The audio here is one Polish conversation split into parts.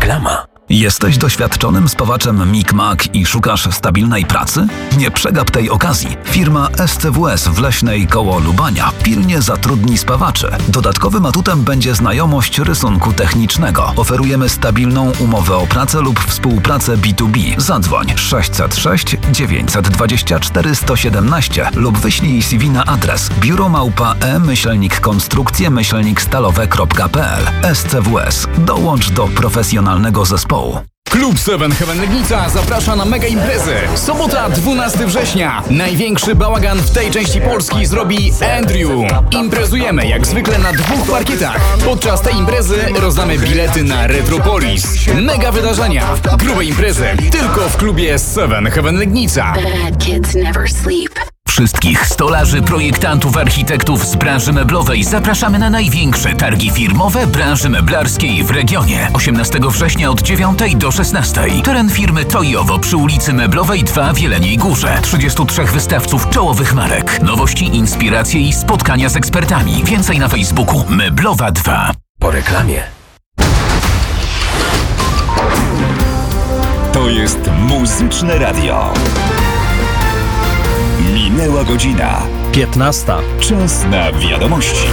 Reklama. Jesteś doświadczonym spawaczem Mik-Mak i szukasz stabilnej pracy? Nie przegap tej okazji. Firma SCWS w Leśnej koło Lubania pilnie zatrudni spawaczy. Dodatkowym atutem będzie znajomość rysunku technicznego. Oferujemy stabilną umowę o pracę lub współpracę B2B. Zadzwoń 606 924 117 lub wyślij CV na adres biuro@konstrukcje-stalowe.pl. SCWS. Dołącz do profesjonalnego zespołu. Klub Seven Heaven Legnica zaprasza na mega imprezę. Sobota, 12 września. Największy bałagan w tej części Polski zrobi Andrew. Imprezujemy jak zwykle na 2 parkietach. Podczas tej imprezy rozdamy bilety na Retropolis. Mega wydarzenia, grube imprezy. Tylko w klubie Seven Heaven Legnica. Wszystkich stolarzy, projektantów, architektów z branży meblowej zapraszamy na największe targi firmowe branży meblarskiej w regionie. 18 września od 9 do 16. Teren firmy Toyowo przy ulicy Meblowej 2 w Jeleniej Górze. 33 wystawców czołowych marek. Nowości, inspiracje i spotkania z ekspertami. Więcej na Facebooku Meblowa 2. Po reklamie. To jest Muzyczne Radio. Minęła godzina 15. Czas na wiadomości.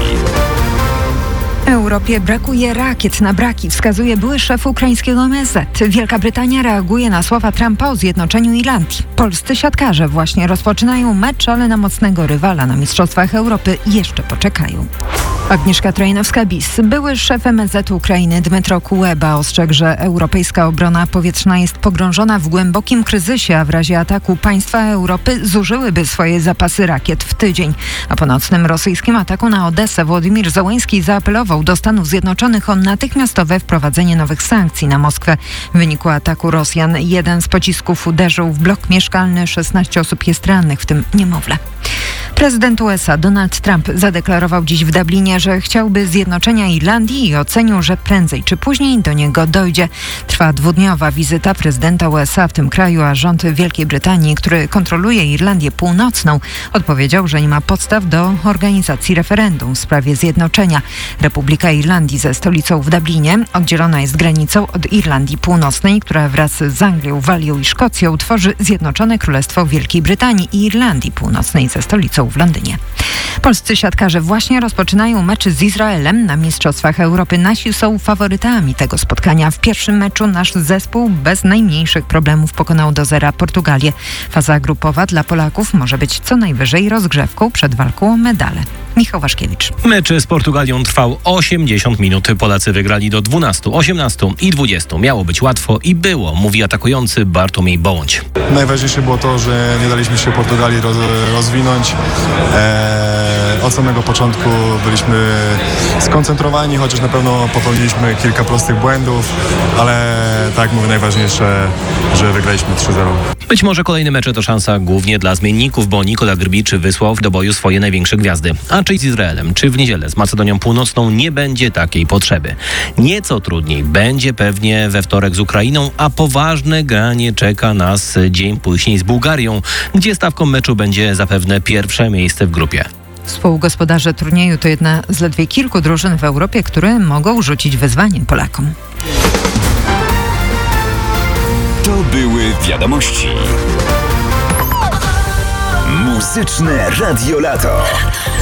Europie brakuje rakiet na braki, wskazuje były szef ukraińskiego MSZ. Wielka Brytania reaguje na słowa Trumpa o zjednoczeniu Irlandii. Polscy siatkarze właśnie rozpoczynają mecz, ale na mocnego rywala na Mistrzostwach Europy jeszcze poczekają. Agnieszka Trojnowska-Bis, były szef MSZ Ukrainy Dmytro Kuleba ostrzegł, że europejska obrona powietrzna jest pogrążona w głębokim kryzysie, a w razie ataku państwa Europy zużyłyby swoje zapasy rakiet w tydzień. A po nocnym rosyjskim ataku na Odessę Władimir Zełenski zaapelował do Stanów Zjednoczonych o natychmiastowe wprowadzenie nowych sankcji na Moskwę. W wyniku ataku Rosjan jeden z pocisków uderzył w blok mieszkalny, 16 osób jest rannych, w tym niemowlę. Prezydent USA Donald Trump zadeklarował dziś w Dublinie, że chciałby zjednoczenia Irlandii i ocenił, że prędzej czy później do niego dojdzie. Trwa 2-dniowa wizyta prezydenta USA w tym kraju, a rząd Wielkiej Brytanii, który kontroluje Irlandię Północną, odpowiedział, że nie ma podstaw do organizacji referendum w sprawie zjednoczenia. Republika Irlandii ze stolicą w Dublinie oddzielona jest granicą od Irlandii Północnej, która wraz z Anglią, Walią i Szkocją tworzy Zjednoczone Królestwo Wielkiej Brytanii i Irlandii Północnej ze stolicą w Londynie. Polscy siatkarze właśnie rozpoczynają mecz z Izraelem na Mistrzostwach Europy. Nasi są faworytami tego spotkania. W pierwszym meczu nasz zespół bez najmniejszych problemów pokonał do 0 Portugalię. Faza grupowa dla Polaków może być co najwyżej rozgrzewką przed walką o medale. Michał Waszkiewicz. Mecz z Portugalią trwał 80 minut. Polacy wygrali do 12, 18 i 20. Miało być łatwo i było, mówi atakujący Bartłomiej Bołądź. Najważniejsze było to, że nie daliśmy się Portugalii rozwinąć. Od samego początku byliśmy skoncentrowani, chociaż na pewno popełniliśmy kilka prostych błędów, ale tak mówię, najważniejsze, że wygraliśmy 3-0. Być może kolejne mecze to szansa głównie dla zmienników, bo Nikola Grbicz wysłał do boju swoje największe gwiazdy. A czy z Izraelem, czy w niedzielę z Macedonią Północną nie będzie takiej potrzeby. Nieco trudniej będzie pewnie we wtorek z Ukrainą, a poważne granie czeka nas dzień później z Bułgarią, gdzie stawką meczu będzie zapewne pierwsze miejsce w grupie. Współgospodarze turnieju to jedna z ledwie kilku drużyn w Europie, które mogą rzucić wyzwanie Polakom. To były wiadomości. Muzyczne Radio Lato.